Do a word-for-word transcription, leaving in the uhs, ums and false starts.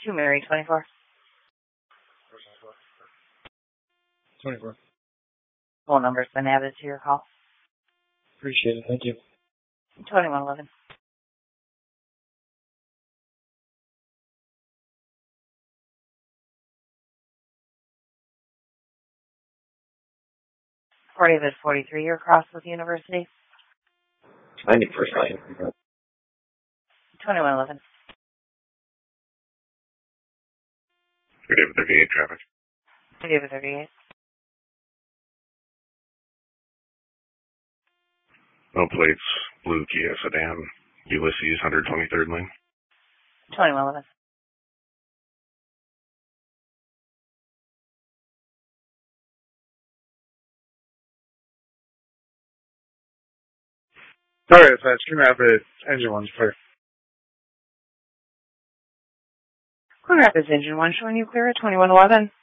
Two Mary, twenty-four. twenty-four. Phone number's been added to your call. Appreciate it. Thank you. twenty-one eleven. Fort David forty-three, you're across with the university. ninety-first line. twenty-one eleven. Fort David thirty-eight, traffic. Fort David thirty-eight. No plates, blue Kia sedan, Ulysses, one twenty-third lane. twenty-one eleven. Sorry, it's that Stream Rapid engine one's clear. Grand Rapids Engine one showing you clear at twenty-one eleven.